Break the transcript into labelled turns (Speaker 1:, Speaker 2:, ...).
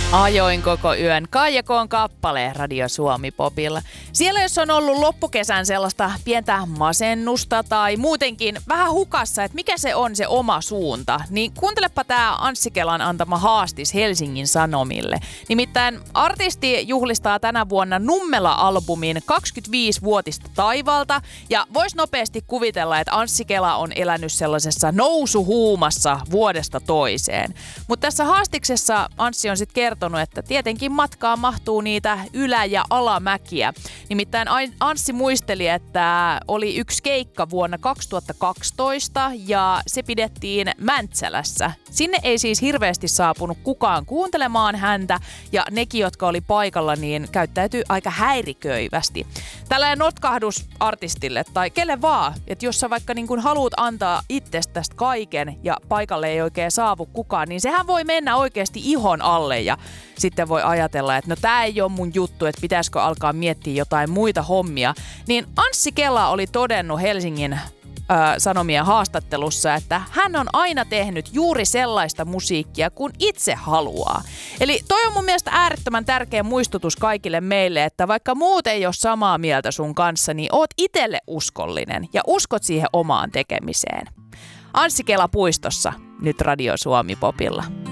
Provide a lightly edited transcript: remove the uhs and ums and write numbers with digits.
Speaker 1: Ajoin koko yön. Kaija K:n kappale Radio Suomi Popilla. Siellä jos on ollut loppukesän sellaista pientä masennusta tai muutenkin vähän hukassa, että mikä se on se oma suunta, niin kuuntelepa tää Anssi Kelan antama haastis Helsingin Sanomille. Nimittäin artisti juhlistaa tänä vuonna Nummela-albumin 25-vuotista taivalta ja voisi nopeasti kuvitella, että Anssi Kela on elänyt sellaisessa nousuhuumassa vuodesta toiseen. Mutta tässä haastiksessa Anssi on sitten kertonut, että tietenkin matkaan mahtuu niitä ylä- ja alamäkiä. Nimittäin Anssi muisteli, että oli yksi keikka vuonna 2012 ja se pidettiin Mäntsälässä. Sinne ei siis hirveästi saapunut kukaan kuuntelemaan häntä ja nekin, jotka oli paikalla, niin käyttäytyi aika häiriköivästi. Tällainen notkahdus artistille tai kelle vaan, että jos sä vaikka niin kun haluat antaa itsestäsi kaiken ja paikalle ei oikein saavu kukaan, niin sehän voi mennä oikeasti ihon alle ja sitten voi ajatella, että no tää ei ole mun juttu, että pitäisikö alkaa miettiä jotain muita hommia. Niin Anssi Kela oli todennut Helsingin Sanomien haastattelussa, että hän on aina tehnyt juuri sellaista musiikkia, kun itse haluaa. Eli toi on mun mielestä äärettömän tärkeä muistutus kaikille meille, että vaikka muut ei ole samaa mieltä sun kanssa, niin oot itselle uskollinen ja uskot siihen omaan tekemiseen. Anssi Kela puistossa, nyt Radio Suomi Popilla.